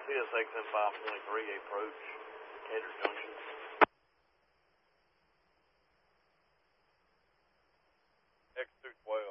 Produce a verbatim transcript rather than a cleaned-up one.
C S X M five twenty-three approach, Decatur Junction. X two twelve.